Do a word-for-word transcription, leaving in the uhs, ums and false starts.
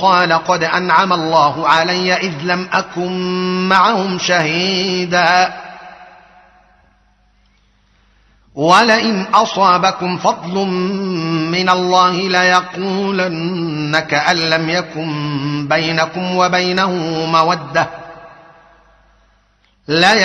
قال قد أنعم الله علي إذ لم أكن معهم شهيدا ولئن أصابكم فضل من الله ليقولن كأن لم يكن بينكم وبينه مودة